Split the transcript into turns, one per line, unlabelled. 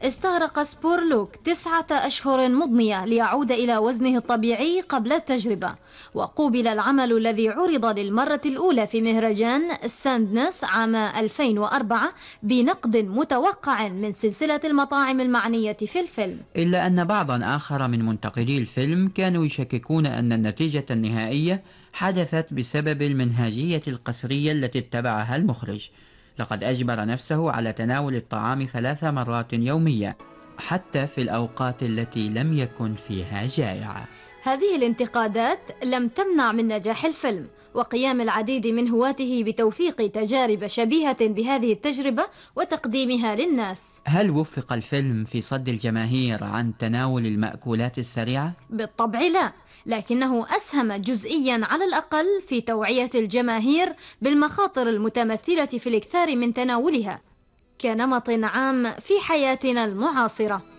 استغرق سبورلوك 9 أشهر مضنية ليعود إلى وزنه الطبيعي قبل التجربة، وقوبل العمل الذي عرض للمرة الأولى في مهرجان ساندنس عام 2004 بنقد متوقع من سلسلة المطاعم المعنية في الفيلم.
إلا أن بعضا آخر من منتقدي الفيلم كانوا يشككون أن النتيجة النهائية حدثت بسبب المنهجية القسرية التي اتبعها المخرج. لقد أجبر نفسه على تناول الطعام 3 مرات يوميا حتى في الأوقات التي لم يكن فيها جائعة.
هذه الانتقادات لم تمنع من نجاح الفيلم وقيام العديد من هواته بتوثيق تجارب شبيهة بهذه التجربة وتقديمها للناس.
هل وفق الفيلم في صد الجماهير عن تناول المأكولات السريعة؟
بالطبع لا، لكنه أسهم جزئيا على الأقل في توعية الجماهير بالمخاطر المتمثلة في الإكثار من تناولها كنمط عام في حياتنا المعاصرة.